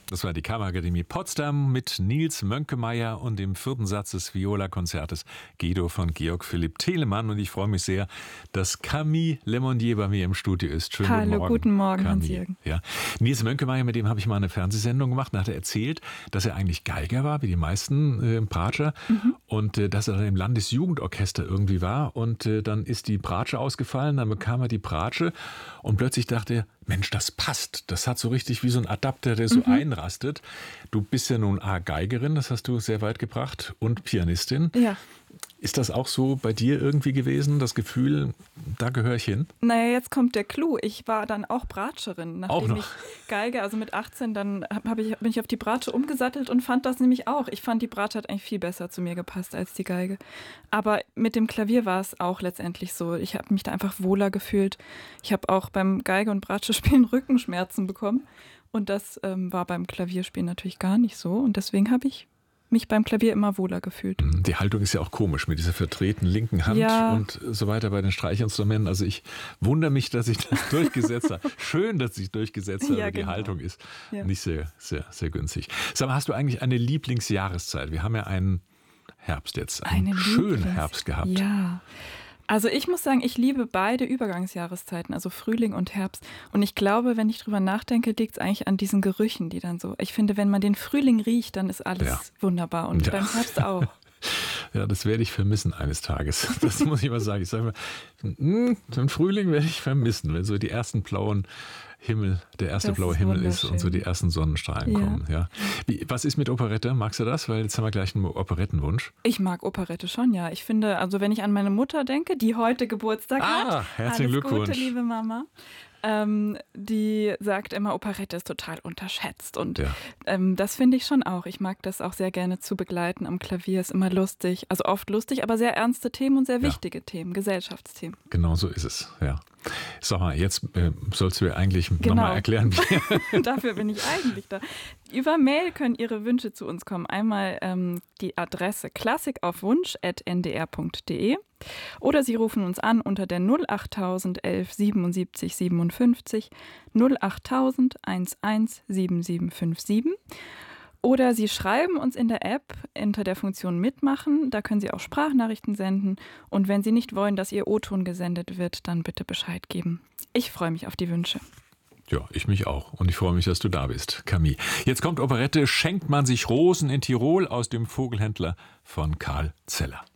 Das war die Kammerakademie Potsdam mit Nils Mönkemeyer und dem 4. Satz des Viola-Konzertes Guido von Georg Philipp Telemann. Und ich freue mich sehr, dass Camille Lemonnier bei mir im Studio ist. Schönen Hallo, guten Morgen, Hans-Jürgen. Ja. Nils Mönkemeyer, mit dem habe ich mal eine Fernsehsendung gemacht. Da hat er erzählt, dass er eigentlich Geiger war, wie die meisten Bratscher. Und dass er dann im Landesjugendorchester irgendwie war. Und dann ist die Bratsche ausgefallen, dann bekam er die Bratsche. Und plötzlich dachte er, Mensch, das passt. Das hat so richtig wie so ein Adapter, der so einrastet. Du bist ja nun Geigerin, das hast du sehr weit gebracht, und Pianistin. Ja. Ist das auch so bei dir irgendwie gewesen, das Gefühl, da gehöre ich hin? Naja, jetzt kommt der Clou. Ich war dann auch Bratscherin, nachdem ich Geige, also mit 18, dann bin ich auf die Bratsche umgesattelt und fand das nämlich auch. Ich fand, die Bratsche hat eigentlich viel besser zu mir gepasst als die Geige. Aber mit dem Klavier war es auch letztendlich so. Ich habe mich da einfach wohler gefühlt. Ich habe auch beim Geige- und Bratsche-Spielen Rückenschmerzen bekommen. Und das war beim Klavierspielen natürlich gar nicht so. Und deswegen habe ich mich beim Klavier immer wohler gefühlt. Die Haltung ist ja auch komisch mit dieser verdrehten linken Hand und so weiter bei den Streichinstrumenten. Also ich wundere mich, dass ich das durchgesetzt habe. Schön, dass ich durchgesetzt habe, aber die Haltung ist nicht sehr, sehr, sehr günstig. Sag mal, hast du eigentlich eine Lieblingsjahreszeit? Wir haben ja einen Herbst jetzt, einen schönen Herbst gehabt. Ja. Also ich muss sagen, ich liebe beide Übergangsjahreszeiten, also Frühling und Herbst. Und ich glaube, wenn ich drüber nachdenke, liegt es eigentlich an diesen Gerüchen, die dann so. Ich finde, wenn man den Frühling riecht, dann ist alles wunderbar. Und beim Herbst auch. Ja, das werde ich vermissen eines Tages. Das muss ich mal sagen. Ich sage mal, den Frühling werde ich vermissen, wenn so die ersten blauen Himmel, der erste blaue Himmel ist und so die ersten Sonnenstrahlen kommen. Ja. Was ist mit Operette? Magst du das? Weil jetzt haben wir gleich einen Operettenwunsch. Ich mag Operette schon, ja. Ich finde, also wenn ich an meine Mutter denke, die heute Geburtstag hat. Herzlichen Glückwunsch. Gute, liebe Mama. Die sagt immer, Operette ist total unterschätzt. Und das finde ich schon auch. Ich mag das auch sehr gerne zu begleiten am Klavier. Ist immer lustig. Also oft lustig, aber sehr ernste Themen und sehr wichtige Themen, Gesellschaftsthemen. Genau so ist es, ja. Sag mal, jetzt sollst du mir eigentlich nochmal erklären, wie. Dafür bin ich eigentlich da. Über Mail können Ihre Wünsche zu uns kommen. Einmal die Adresse klassikaufwunsch@ndr.de oder Sie rufen uns an unter der 08000 11 77 57 08000 11 7757. Oder Sie schreiben uns in der App unter der Funktion Mitmachen. Da können Sie auch Sprachnachrichten senden. Und wenn Sie nicht wollen, dass Ihr O-Ton gesendet wird, dann bitte Bescheid geben. Ich freue mich auf die Wünsche. Ja, ich mich auch. Und ich freue mich, dass du da bist, Camille. Jetzt kommt Operette Schenkt man sich Rosen in Tirol aus dem Vogelhändler von Karl Zeller.